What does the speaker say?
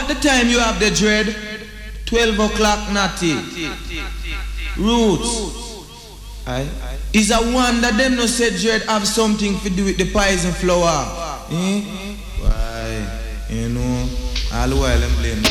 what the time you have the dread? 12 o'clock natty. Roots. Aye. Is a wonder them no say dread have something to do with the poison flower. Eh? Why? You know, all the while I'm blame